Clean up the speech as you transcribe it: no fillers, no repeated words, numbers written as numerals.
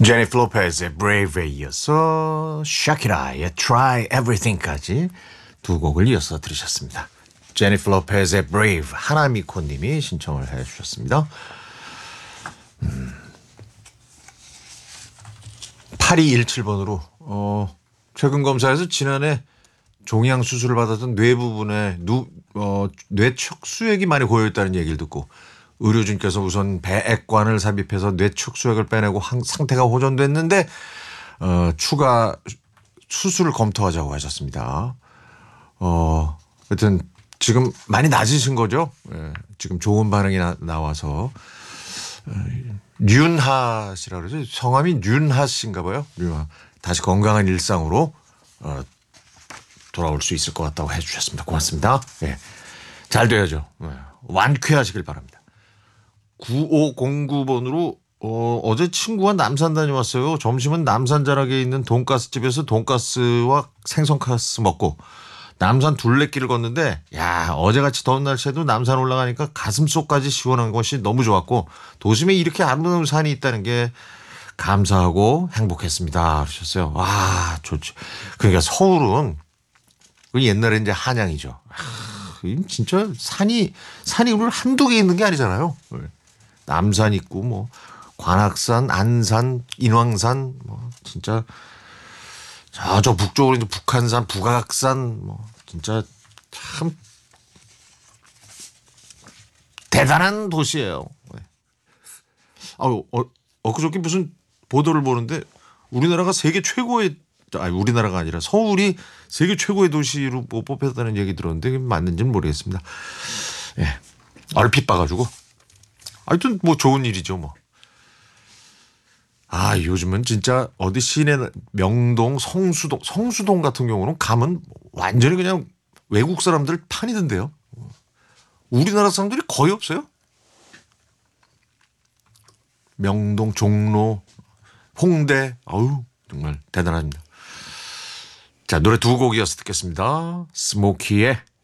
제니퍼 로페즈의 Brave에 이어서 샤키라의 Try Everything까지 두 곡을 이어서 들으셨습니다. 제니퍼 로페즈의 Brave, 하나미코 님이 신청을 해 주셨습니다. 8217번으로 최근 검사에서 지난해 종양 수술을 받았던 뇌 부분에 뇌척수액이 많이 고여있다는 얘기를 듣고 의료진께서 우선 배액관을 삽입해서 뇌척수액을 빼내고 상태가 호전됐는데 추가 수술을 검토하자고 하셨습니다. 하여튼 지금 많이 낮으신 거죠. 예, 지금 좋은 반응이 나와서 윤하 씨라고 그러죠. 성함이 윤하 씨인가 봐요. 윤하. 다시 건강한 일상으로 돌아올 수 있을 것 같다고 해 주셨습니다. 고맙습니다. 예. 잘 돼야죠. 예. 완쾌하시길 바랍니다. 9509번으로 어제 친구가 남산 다녀왔어요. 점심은 남산 자락에 있는 돈가스 집에서 돈가스와 생선가스 먹고 남산 둘레길을 걷는데 야 어제같이 더운 날씨에도 남산 올라가니까 가슴속까지 시원한 것이 너무 좋았고 도심에 이렇게 아름다운 산이 있다는 게 감사하고 행복했습니다. 그러셨어요. 와 좋죠. 그러니까 서울은 옛날에 이제 한양이죠. 진짜 산이 오늘 한두 개 있는 게 아니잖아요. 남산 있고 뭐 관악산, 안산, 인왕산 뭐 진짜 저 북쪽으로 이제 북한산, 북악산 뭐 진짜 참 대단한 도시예요. 엊그저께 무슨 보도를 보는데 우리나라가 세계 최고의 우리나라가 아니라 서울이 세계 최고의 도시로 뽑혔다는 얘기 들었는데 그게 맞는지는 모르겠습니다. 예. 얼핏 봐가지고 하여튼 뭐 좋은 일이죠 뭐. 요즘은 진짜 어디 시내 명동 성수동 같은 경우는 가면 완전히 그냥 외국 사람들 판이던데요. 우리나라 사람들이 거의 없어요. 명동, 종로, 홍대, 정말 대단합니다. 자, 노래 두 곡 이어서 듣겠습니다. 스모키의